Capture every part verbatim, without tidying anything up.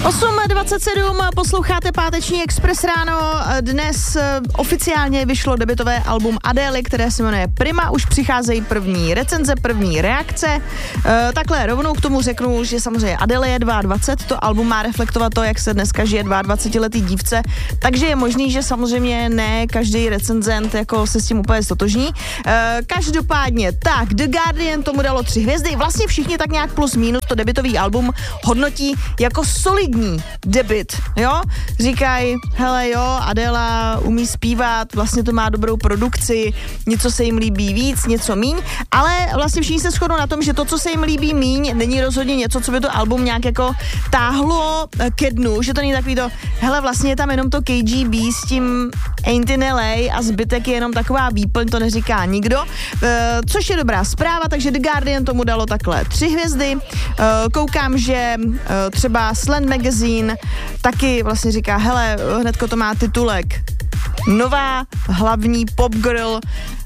osm dvacet sedm, posloucháte páteční Express ráno. Dnes oficiálně vyšlo debutové album Adély, které se jmenuje Prima. Už přicházejí první recenze, první reakce. E, takhle rovnou k tomu řeknu, že samozřejmě Adéla je dvacet dva, to album má reflektovat to, jak se dneska žije dvacetiletý dívce, takže je možný, že samozřejmě ne každý recenzent jako se s tím úplně stotožní. E, každopádně, tak, The Guardian tomu dalo tři hvězdy, vlastně všichni tak nějak plus minus to debutový album hodnotí jako solidní debut, jo? Říkají, hele jo, Adéla umí zpívat, vlastně to má dobrou produkci, něco se jim líbí víc, něco míň, ale vlastně všichni se shodnou na tom, že to, co se jim líbí míň, není rozhodně něco, co by to album nějak jako táhlo ke dnu, že to není takový to, hele, vlastně je tam jenom to K G B s tím Ain't in L A a zbytek je jenom taková výplň, to neříká nikdo, e, což je dobrá zpráva, takže The Guardian tomu dalo takhle tři hvězdy. E, koukám, že e, třeba Slant Magazine taky vlastně říká, hele, hnedko to má titulek nová hlavní pop girl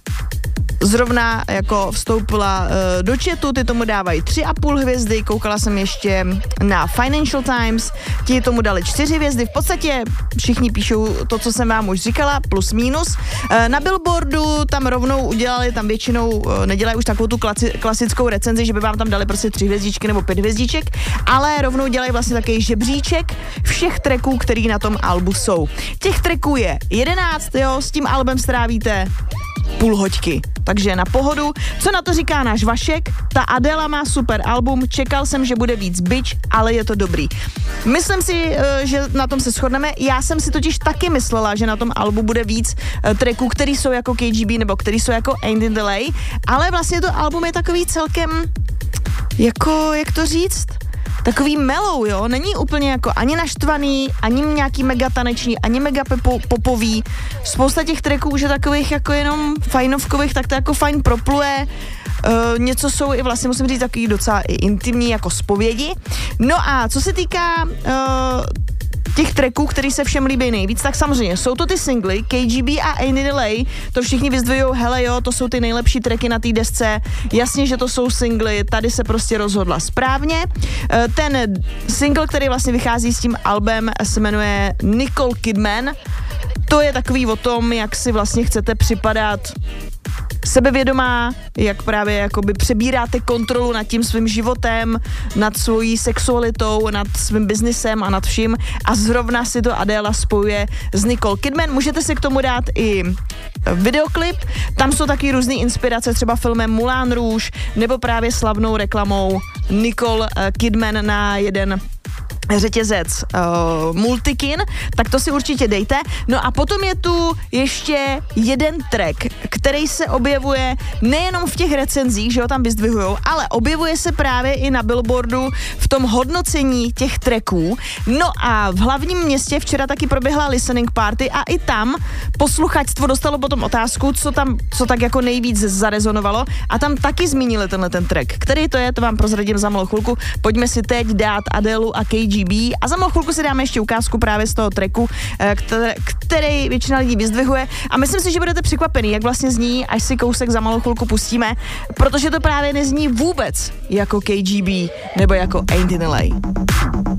zrovna jako vstoupila uh, do chatu, ty tomu dávají tři a půl hvězdy, koukala jsem ještě na Financial Times, ti tomu dali čtyři hvězdy, v podstatě všichni píšou to, co jsem vám už říkala, plus minus. Uh, na Billboardu tam rovnou udělali, tam většinou uh, nedělají už takovou tu klasi- klasickou recenzi, že by vám tam dali prostě tři hvězdičky nebo pět hvězdiček, ale rovnou dělají vlastně takový žebříček všech tracků, který na tom albu jsou. Těch tracků je jedenáct, jo, s tím albem strávíte půl hoďky, takže na pohodu. Co na to říká náš Vašek? Ta Adéla má super album, čekal jsem, že bude víc bitch, ale je to dobrý. Myslím si, že na tom se shodneme. Já jsem si totiž taky myslela, že na tom albu bude víc tracků, který jsou jako K G B nebo který jsou jako Ain't in the L A, ale vlastně to album je takový celkem jako, jak to říct? Takový mellow, jo, není úplně jako ani naštvaný, ani nějaký mega taneční, ani mega pepo, popový. Spousta těch tracků už je takových jako jenom fajnovkových, tak to jako fajn propluje. Uh, něco jsou i vlastně, musím říct, takový docela i intimní jako zpovědi. No a co se týká uh, těch tracků, který se všem líbí nejvíc, tak samozřejmě jsou to ty singly K G B a Ain't in L A, to všichni vyzdvojou, hele jo, to jsou ty nejlepší tracky na té desce, jasně, že to jsou singly, tady se prostě rozhodla správně. Ten single, který vlastně vychází s tím albem, se jmenuje Nicole Kidman, to je takový o tom, jak si vlastně chcete připadat sebevědomá, jak právě jakoby přebíráte kontrolu nad tím svým životem, nad svojí sexualitou, nad svým biznisem a nad vším a zrovna si to Adéla spojuje s Nicole Kidman. Můžete si k tomu dát i videoklip, tam jsou taky různé inspirace, třeba filmem Moulin Rouge nebo právě slavnou reklamou Nicole Kidman na jeden řetězec uh, Multikin, tak to si určitě dejte. No a potom je tu ještě jeden track, který se objevuje nejenom v těch recenzích, že ho tam vyzdvihujou, ale objevuje se právě i na Billboardu v tom hodnocení těch tracků. No a v hlavním městě včera taky proběhla listening party a i tam posluchačstvo dostalo potom otázku, co tam, co tak jako nejvíc zarezonovalo a tam taky zmínili tenhle ten track. Který to je, to vám prozradím za malou chvilku. Pojďme si teď dát Adélu a K G B a za malou chvilku si dáme ještě ukázku právě z toho tracku, který, který většina lidí vyzdvihuje a myslím si, že budete překvapený, jak vlastně zní, až si kousek za malou chvilku pustíme, protože to právě nezní vůbec jako K G B nebo jako Ain't in L A.